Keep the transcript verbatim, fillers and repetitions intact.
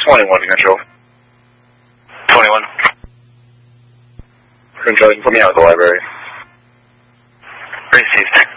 twenty-one to control. twenty-one. Control, you can put me out of the library. Received.